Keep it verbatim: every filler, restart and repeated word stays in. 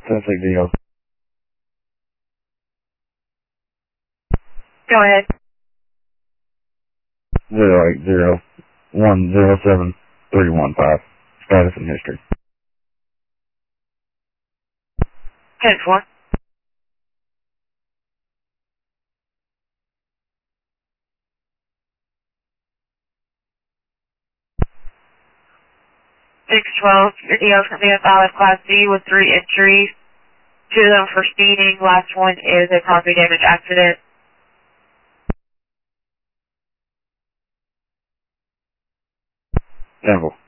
Traffic deal. Go ahead. Zero eight zero one zero seven three one five. Status and history. ten four. six twelve, video from the valid Class D with three entries. Two of them for speeding. Last one is a property damage accident. Temple.